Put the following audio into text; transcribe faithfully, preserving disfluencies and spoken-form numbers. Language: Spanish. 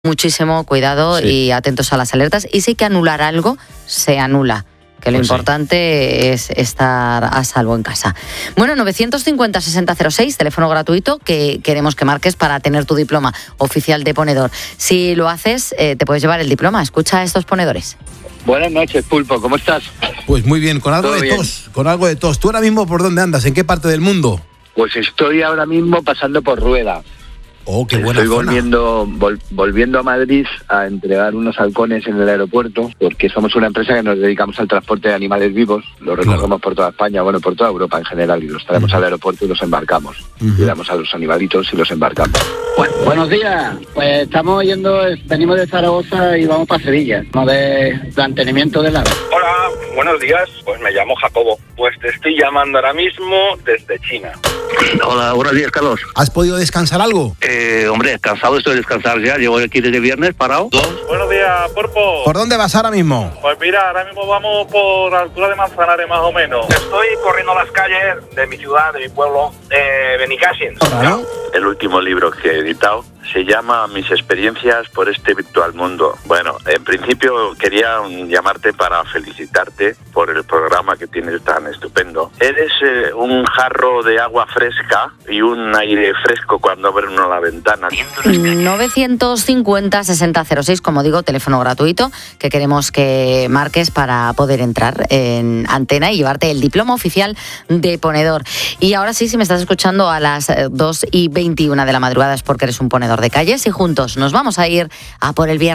Muchísimo cuidado Sí. y atentos a las alertas. Y si hay que anular algo, se anula. Que lo Pues sí. importante es estar a salvo en casa. Bueno, novecientos cincuenta sesenta cero seis, teléfono gratuito que queremos que marques para tener tu diploma oficial de ponedor. Si lo haces, eh, te puedes llevar el diploma. Escucha a estos ponedores. Buenas noches, Pulpo, ¿cómo estás? Pues muy bien, con algo Todo de bien. tos, con algo de tos. ¿Tú ahora mismo por dónde andas? ¿En qué parte del mundo? Pues estoy ahora mismo pasando por Rueda. Oh, qué buena Estoy zona. volviendo, vol- volviendo a Madrid a entregar unos halcones en el aeropuerto, porque somos una empresa que nos dedicamos al transporte de animales vivos. Los recogemos Claro. por toda España, bueno, por toda Europa en general, y los traemos Ujú. al aeropuerto y los embarcamos. Ujú. Cuidamos a los animalitos y los embarcamos. Bueno, buenos días, pues estamos yendo, venimos de Zaragoza y vamos para Sevilla, no de mantenimiento del ave. Hola, buenos días, pues me llamo Jacobo, pues te estoy llamando ahora mismo desde China. Hola, buenos días, Carlos. ¿Has podido descansar algo? Eh, hombre, cansado estoy de descansar ya. Llevo aquí desde viernes parado. Buenos días, Porpo. ¿Por dónde vas ahora mismo? Pues mira, ahora mismo vamos por altura de Manzanares más o menos. Estoy corriendo las calles de mi ciudad, de mi pueblo, de Benicassin. Claro. El último libro que he editado se llama Mis experiencias por este virtual mundo. Bueno, en principio quería mm, llamarte para felicitarte por el programa que tienes tan estupendo. Eres eh, un jarro de agua fresca y un aire fresco cuando abre uno la ventana. novecientos cincuenta sesenta cero seis, como digo, teléfono gratuito que queremos que marques para poder entrar en antena y llevarte el diploma oficial de ponedor. Y ahora sí, si me estás escuchando a las eh, dos y veintiuna de la madrugada es porque eres un ponedor de calles y juntos nos vamos a ir a por el viernes.